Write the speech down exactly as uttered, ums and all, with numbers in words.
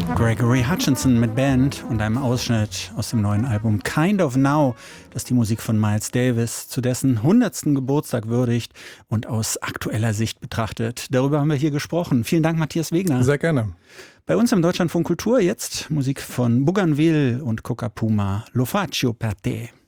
Gregory Hutchinson mit Band und einem Ausschnitt aus dem neuen Album Kind of Now, das die Musik von Miles Davis zu dessen hundertsten Geburtstag würdigt und aus aktueller Sicht betrachtet. Darüber haben wir hier gesprochen. Vielen Dank, Matthias Wegner. Sehr gerne. Bei uns im Deutschlandfunk Kultur jetzt Musik von Bougainville und Coca Puma, Lo faccio per te.